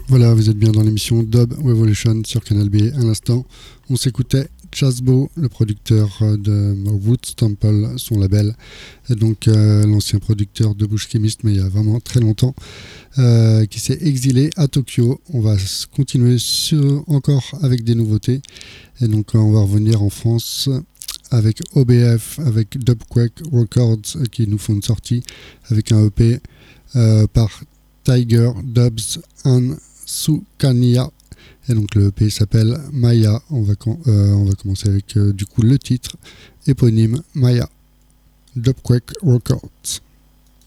Voilà, vous êtes bien dans l'émission Dub Revolution sur Canal B. À l'instant, on s'écoutait Chasbo, le producteur de Woods Temple, son label, et donc l'ancien producteur de Bush Chemist, mais il y a vraiment très longtemps, qui s'est exilé à Tokyo. On va continuer encore avec des nouveautés, et donc on va revenir en France avec OBF, avec Dubquake Records, qui nous font une sortie avec un EP par Tiger Dubs and Sukania. Et donc le EP s'appelle Maya. On va commencer avec du coup le titre éponyme Maya. Dubquake Records.